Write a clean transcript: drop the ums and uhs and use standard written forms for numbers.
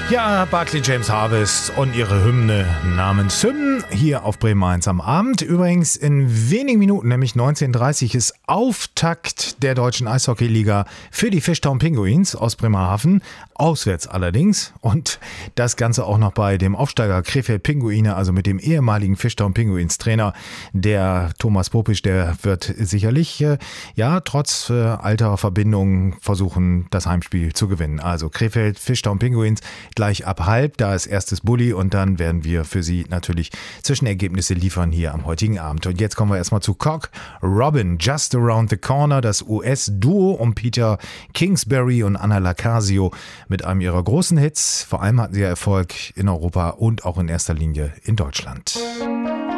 Ja, Barclay James Harvest und ihre Hymne namens Hymn hier auf Bremen 1 am Abend. Übrigens in wenigen Minuten, nämlich 19:30 ist Auftakt der deutschen Eishockeyliga für die Fishtown Pinguins aus Bremerhaven. Auswärts allerdings. Und das Ganze auch noch bei dem Aufsteiger Krefeld Pinguine, also mit dem ehemaligen Fishtown Pinguins Trainer, der Thomas Popisch, der wird sicherlich, trotz alter Verbindungen versuchen, das Heimspiel zu gewinnen. Also Krefeld Fishtown Pinguins gleich ab halb, da ist erstes Bulli und dann werden wir für Sie natürlich Zwischenergebnisse liefern hier am heutigen Abend. Und jetzt kommen wir erstmal zu Cock Robin, Just Around the Corner, das US-Duo um Peter Kingsbury und Anna Lacasio mit einem ihrer großen Hits. Vor allem hatten sie ja Erfolg in Europa und auch in erster Linie in Deutschland.